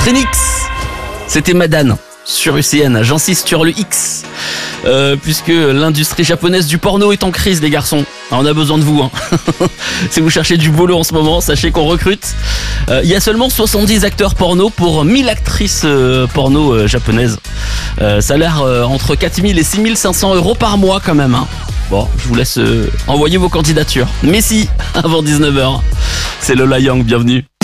Phoenix. C'était Madane sur UCN, j'insiste sur le X, puisque l'industrie japonaise du porno est en crise, les garçons. Alors, on a besoin de vous, hein. Si vous cherchez du boulot en ce moment, sachez qu'on recrute. Il y a seulement 70 acteurs porno pour 1000 actrices porno japonaises. Salaire entre 4000 et 6500 euros par mois quand même, hein. Bon, je vous laisse envoyer vos candidatures. Mais si, avant 19h, c'est Lola Young, bienvenue.